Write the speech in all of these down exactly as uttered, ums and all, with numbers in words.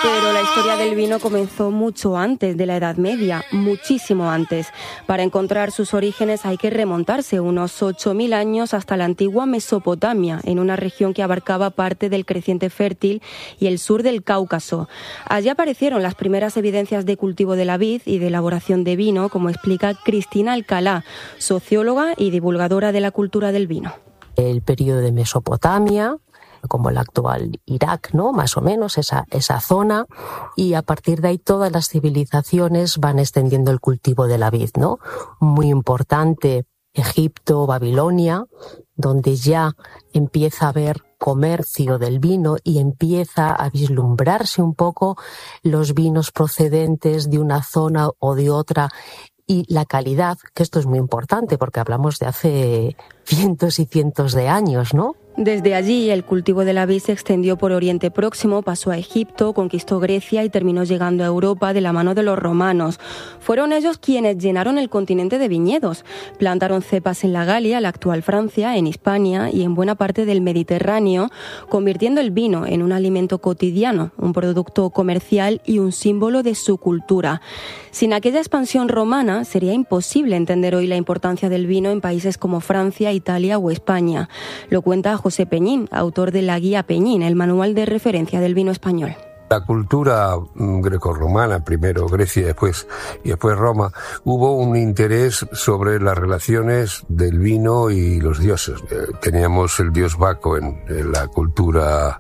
Pero la historia del vino comenzó mucho antes de la Edad Media, muchísimo antes. Para encontrar sus orígenes hay que remontarse unos ocho mil años hasta la antigua Mesopotamia, en una región que abarcaba parte del creciente fértil y el sur del Cáucaso. Allí aparecieron las primeras evidencias de cultivo de la vid y de elaboración de vino, como explica Cristina Alcalá, socióloga y divulgadora de la cultura del vino. El periodo de Mesopotamia, como el actual Irak, ¿no? Más o menos, esa, esa zona, y a partir de ahí todas las civilizaciones van extendiendo el cultivo de la vid, ¿no? Muy importante, Egipto, Babilonia, donde ya empieza a haber comercio del vino y empieza a vislumbrarse un poco los vinos procedentes de una zona o de otra, y la calidad, que esto es muy importante porque hablamos de hace cientos y cientos de años, ¿no? Desde allí, el cultivo de la vid se extendió por Oriente Próximo, pasó a Egipto, conquistó Grecia y terminó llegando a Europa de la mano de los romanos. Fueron ellos quienes llenaron el continente de viñedos. Plantaron cepas en la Galia, la actual Francia, en Hispania y en buena parte del Mediterráneo, convirtiendo el vino en un alimento cotidiano, un producto comercial y un símbolo de su cultura. Sin aquella expansión romana, sería imposible entender hoy la importancia del vino en países como Francia, Italia o España. Lo cuenta José Peñín, autor de la Guía Peñín, el manual de referencia del vino español. La cultura grecorromana, primero Grecia y después, y después Roma, hubo un interés sobre las relaciones del vino y los dioses. Teníamos el dios Baco en, en la cultura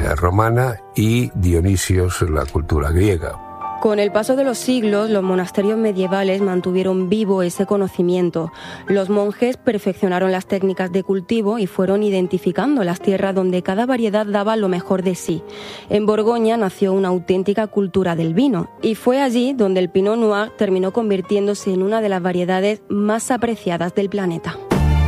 romana y Dionisios en la cultura griega. Con el paso de los siglos, los monasterios medievales mantuvieron vivo ese conocimiento. Los monjes perfeccionaron las técnicas de cultivo y fueron identificando las tierras donde cada variedad daba lo mejor de sí. En Borgoña nació una auténtica cultura del vino y fue allí donde el Pinot Noir terminó convirtiéndose en una de las variedades más apreciadas del planeta.